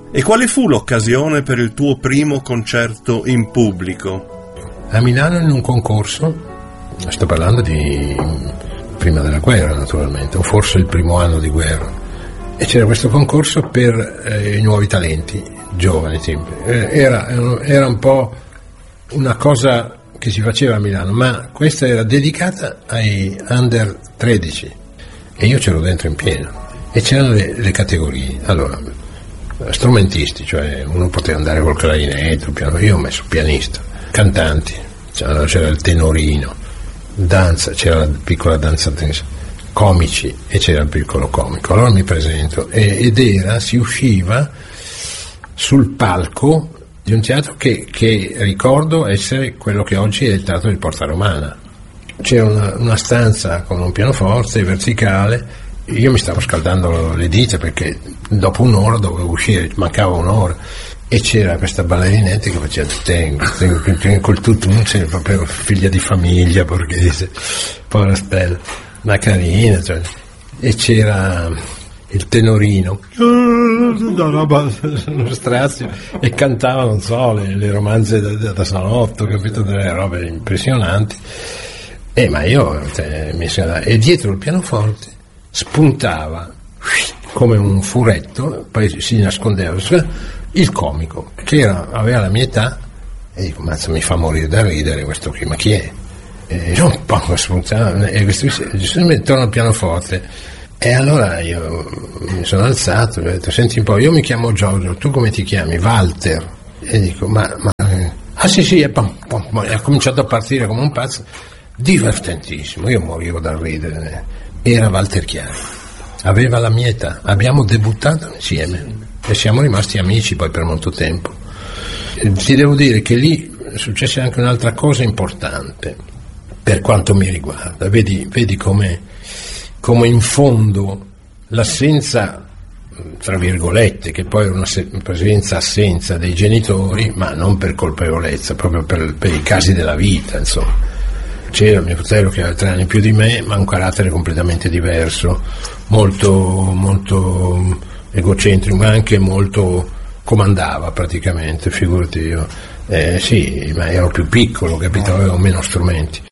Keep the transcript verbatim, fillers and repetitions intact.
E quale fu l'occasione per il tuo primo concerto in pubblico? A Milano, in un concorso, sto parlando di prima della guerra naturalmente, o forse il primo anno di guerra, e c'era questo concorso per eh, i nuovi talenti, giovani sempre. Era, era un po' una cosa che si faceva a Milano, ma questa era dedicata ai under tredici e io c'ero dentro in pieno, e c'erano le, le categorie. Allora, strumentisti, cioè uno poteva andare col clarinetto, piano, io ho messo pianista, cantanti, c'era, c'era il tenorino, danza, c'era la piccola danzatrice, comici e c'era il piccolo comico. Allora mi presento e, ed era, si usciva sul palco di un teatro che, che ricordo essere quello che oggi è il teatro di Porta Romana. C'era una, una stanza con un pianoforte verticale. Io mi stavo scaldando le dita perché dopo un'ora dovevo uscire, mancava un'ora, e c'era questa ballerinetta che faceva tengo, tengo, tengo col tutto, proprio figlia di famiglia borghese, povera Stella, ma carina, cioè. E c'era il tenorino, uno strazio, e cantava, non so, le, le romanze da, da salotto, capito, delle robe impressionanti. E ma io, cioè, mi e dietro il pianoforte spuntava come un furetto, poi si nascondeva il comico che era, aveva la mia età, e dico, mazza, mi fa morire da ridere questo qui, ma chi è? E un po' spuntava, e questo giustamente intorno al pianoforte. E allora io mi sono alzato e ho detto, senti un po', io mi chiamo Giorgio, tu come ti chiami? Walter. E dico, ma, ma ah sì sì, e, pom, pom, pom, e ha cominciato a partire come un pazzo, divertentissimo, io morivo dal ridere. Era Walter Chiari, aveva la mia età, abbiamo debuttato insieme e siamo rimasti amici poi per molto tempo. E ti devo dire che lì successe anche un'altra cosa importante per quanto mi riguarda, vedi, vedi come, come in fondo l'assenza, tra virgolette, che poi è una presenza-assenza dei genitori, ma non per colpevolezza, proprio per, per i casi della vita, insomma. C'era mio fratello che aveva tre anni più di me, ma un carattere completamente diverso, molto, molto egocentrico, ma anche molto comandava praticamente, figurati io. Eh, sì, ma ero più piccolo, capito, avevo meno strumenti.